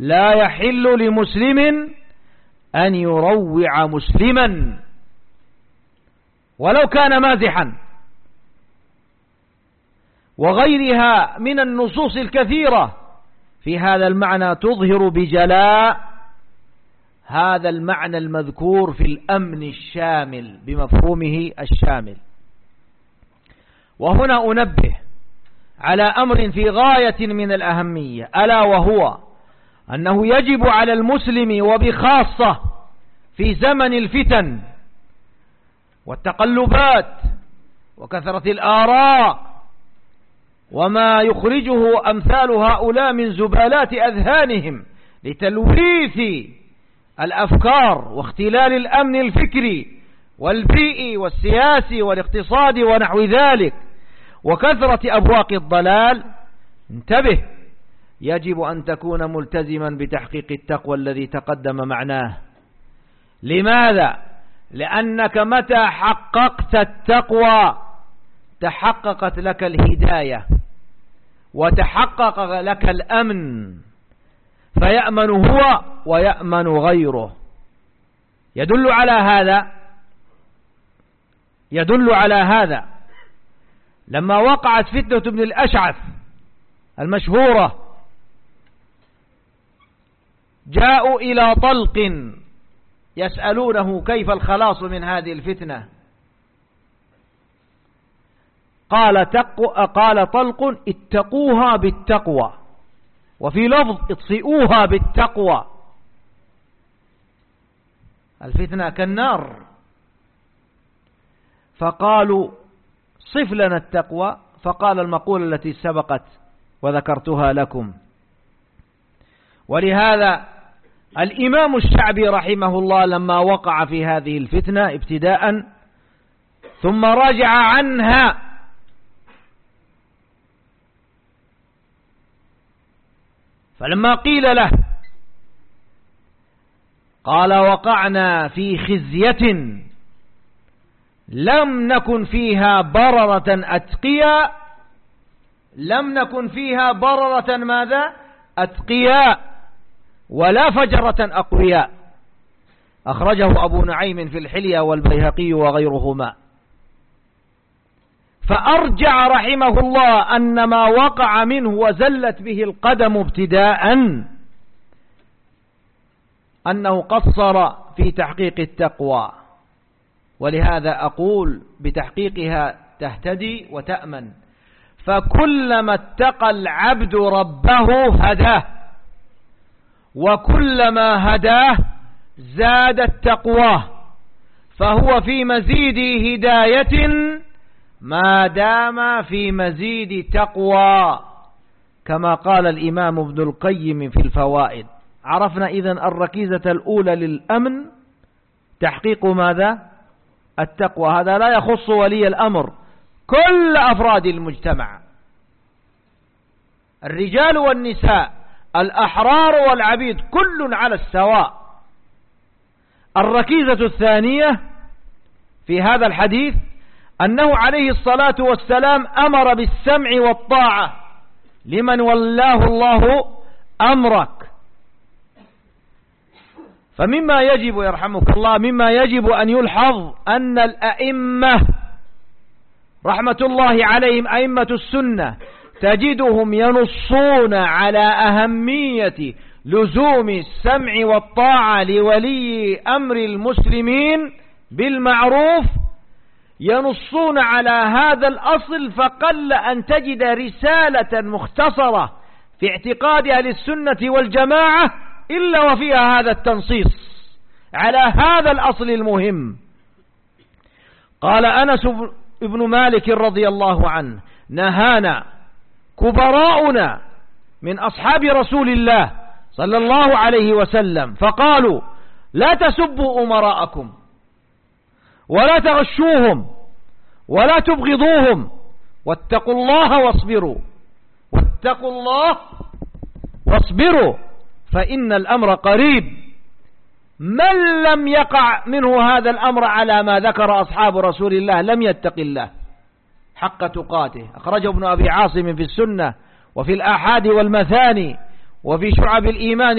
لا يحل لمسلم أن يروع مسلما ولو كان مازحا، وغيرها من النصوص الكثيرة في هذا المعنى تظهر بجلاء هذا المعنى المذكور في الأمن الشامل بمفهومه الشامل. وهنا أنبه على أمر في غاية من الأهمية، ألا وهو أنه يجب على المسلم وبخاصة في زمن الفتن والتقلبات وكثرة الآراء وما يخرجه أمثال هؤلاء من زبالات أذهانهم لتلويث الأفكار واختلال الأمن الفكري والبيئي والسياسي والاقتصادي ونحو ذلك وكثرة أبواق الضلال، انتبه، يجب أن تكون ملتزما بتحقيق التقوى الذي تقدم معناه. لماذا؟ لأنك متى حققت التقوى تحققت لك الهداية وتحقق لك الأمن، فيأمن هو ويأمن غيره. يدل على هذا لما وقعت فتنة ابن الأشعث المشهورة، جاءوا إلى طلق يسألونه كيف الخلاص من هذه الفتنة، قال طلق اتقوها بالتقوى، وفي لفظ اطفئوها بالتقوى. الفتنة كالنار، فقالوا صف لنا التقوى، فقال المقولة التي سبقت وذكرتها لكم. ولهذا الإمام الشعبي رحمه الله لما وقع في هذه الفتنة ابتداء ثم راجع عنها فلما قيل له قال وقعنا في خزية لم نكن فيها بررة أتقياء، لم نكن فيها بررة ماذا؟ أتقياء، ولا فجرة أقوياء. أخرجه أبو نعيم في الحلية والبيهقي وغيرهما. فأرجع رحمه الله أن ما وقع منه وزلت به القدم ابتداء أنه قصر في تحقيق التقوى، ولهذا أقول بتحقيقها تهتدي وتأمن. فكلما اتقى العبد ربه هداه، وكلما هداه زادت تقواه، فهو في مزيد هداية ما دام في مزيد تقوى، كما قال الإمام ابن القيم في الفوائد. عرفنا إذن الركيزة الأولى للأمن تحقيق ماذا؟ التقوى. هذا لا يخص ولي الأمر، كل أفراد المجتمع، الرجال والنساء، الأحرار والعبيد، كل على السواء. الركيزة الثانية في هذا الحديث أنه عليه الصلاة والسلام أمر بالسمع والطاعة لمن ولاه الله أمرك. فمما يجب يرحمك الله مما يجب أن يلحظ أن الأئمة رحمة الله عليهم أئمة السنة تجدهم ينصون على أهمية لزوم السمع والطاعة لولي أمر المسلمين بالمعروف، ينصون على هذا الأصل، فقل أن تجد رسالة مختصرة في اعتقاد أهل السنة والجماعة إلا وفيها هذا التنصيص على هذا الأصل المهم. قال أنس بن مالك رضي الله عنه نهانا كبراؤنا من أصحاب رسول الله صلى الله عليه وسلم فقالوا لا تسبوا أمراءكم ولا تغشوهم ولا تبغضوهم واتقوا الله واصبروا، واتقوا الله واصبروا فإن الأمر قريب. من لم يقع منه هذا الأمر على ما ذكر أصحاب رسول الله لم يتق الله حق تقاته. أخرجه ابن أبي عاصم في السنة وفي الآحاد والمثاني وفي شعب الإيمان